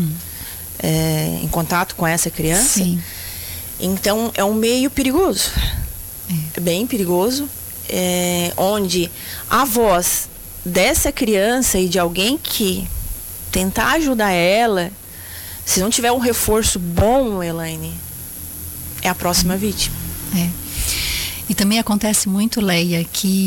em contato com essa criança. Sim. Então é um meio perigoso, é bem perigoso, onde a voz dessa criança e de alguém que tentar ajudar ela, se não tiver um reforço bom, Elaine, é a próxima vítima. E também acontece muito, Leia, que